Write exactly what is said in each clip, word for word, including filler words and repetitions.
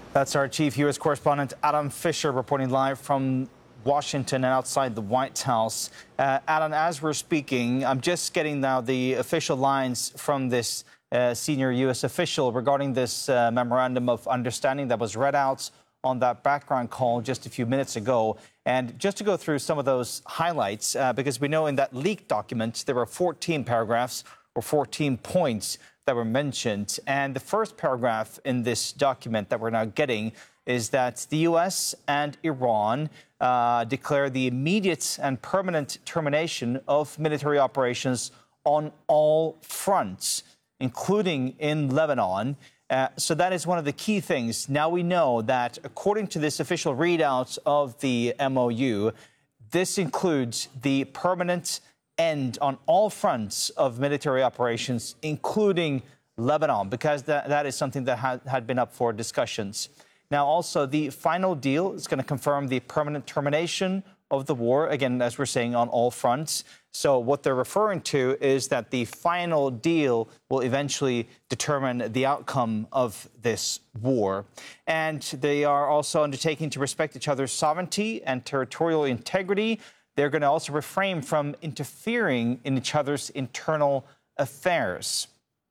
That's our chief U S correspondent, Adam Fisher, reporting live from Washington and outside the White House. Uh, Adam, as we're speaking, I'm just getting now the official lines from this uh, senior U S official regarding this uh, memorandum of understanding that was read out on that background call just a few minutes ago. And just to go through some of those highlights, uh, because we know in that leaked document, there were fourteen paragraphs or fourteen points that were mentioned. And the first paragraph in this document that we're now getting is that the U S and Iran uh, declare the immediate and permanent termination of military operations on all fronts, including in Lebanon. Uh, so that is one of the key things. Now we know that according to this official readout of the M O U, this includes the permanent end on all fronts of military operations, including Lebanon, because that, that is something that had, had been up for discussions. Now, also, the final deal is going to confirm the permanent termination of the war, again, as we're saying, on all fronts. So what they're referring to is that the final deal will eventually determine the outcome of this war. And they are also undertaking to respect each other's sovereignty and territorial integrity. They're going to also refrain from interfering in each other's internal affairs.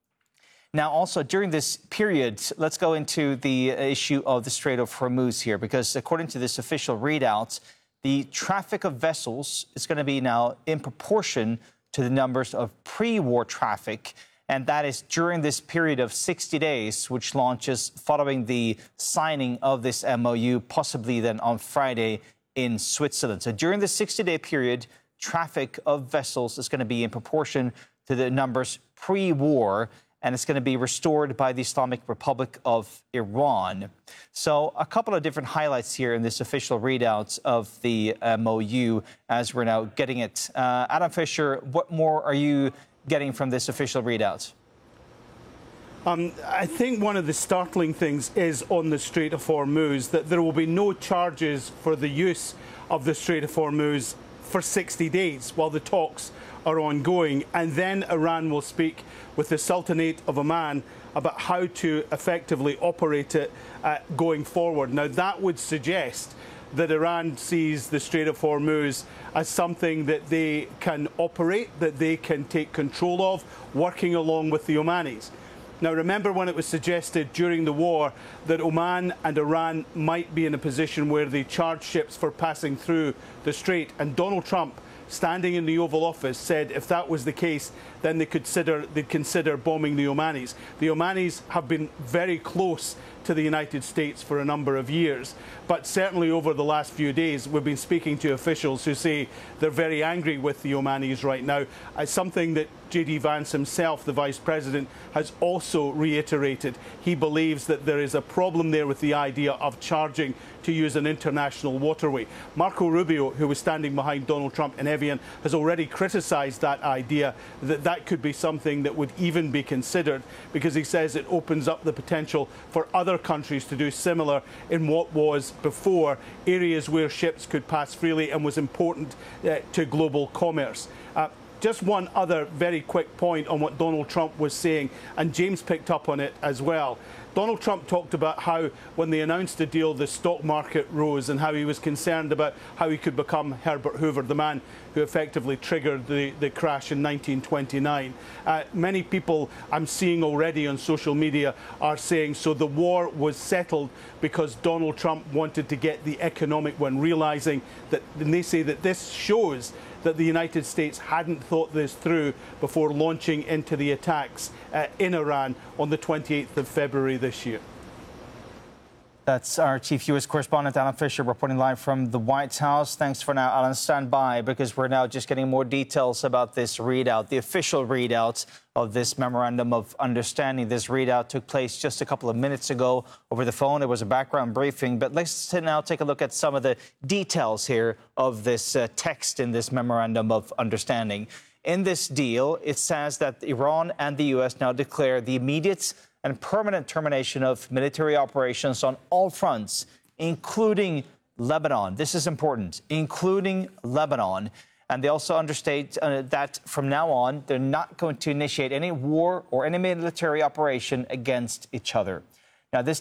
Now, also, during this period, let's go into the issue of the Strait of Hormuz here, because according to this official readout, the traffic of vessels is going to be now in proportion to the numbers of pre-war traffic. And that is during this period of sixty days, which launches following the signing of this M O U, possibly then on Friday in Switzerland. So during the sixty-day period, traffic of vessels is going to be in proportion to the numbers pre-war, and it's going to be restored by the Islamic Republic of Iran. So a couple of different highlights here in this official readout of the M O U as we're now getting it. Uh, Adam Fisher, what more are you getting from this official readout? Um, I think one of the startling things is on the Strait of Hormuz that there will be no charges for the use of the Strait of Hormuz for sixty days while the talks are ongoing, and then Iran will speak with the Sultanate of Oman about how to effectively operate it uh, going forward. Now, that would suggest that Iran sees the Strait of Hormuz as something that they can operate, that they can take control of, working along with the Omanis. Now, remember when it was suggested during the war that Oman and Iran might be in a position where they charge ships for passing through the strait, and Donald Trump, standing in the Oval Office, said if that was the case, then they consider, they'd consider bombing the Omanis. The Omanis have been very close to the United States for a number of years, but certainly over the last few days we've been speaking to officials who say they're very angry with the Omanis right now. It's something that J D Vance himself, the Vice President, has also reiterated. He believes that there is a problem there with the idea of charging to use an international waterway. Marco Rubio, who was standing behind Donald Trump in Evian, has already criticised that idea, that that could be something that would even be considered, because he says it opens up the potential for other countries to do similar in what was before areas where ships could pass freely and was important uh, to global commerce. Uh, Just one other very quick point on what Donald Trump was saying, and James picked up on it as well. Donald Trump talked about how, when they announced the deal, the stock market rose, and how he was concerned about how he could become Herbert Hoover, the man who effectively triggered the, the crash in nineteen twenty-nine. Uh, many people I'm seeing already on social media are saying, so the war was settled because Donald Trump wanted to get the economic one, realizing that, and they say that this shows that the United States hadn't thought this through before launching into the attacks uh, in Iran on the twenty-eighth of February this year. That's our chief U S correspondent, Alan Fisher, reporting live from the White House. Thanks for now, Alan. Stand by, because we're now just getting more details about this readout, the official readout of this memorandum of understanding. This readout took place just a couple of minutes ago over the phone. It was a background briefing. But let's now take a look at some of the details here of this uh, text in this memorandum of understanding. In this deal, it says that Iran and the U S now declare the immediate and permanent termination of military operations on all fronts, including Lebanon. This is important, including Lebanon. And they also understate uh, that from now on, they're not going to initiate any war or any military operation against each other. Now, this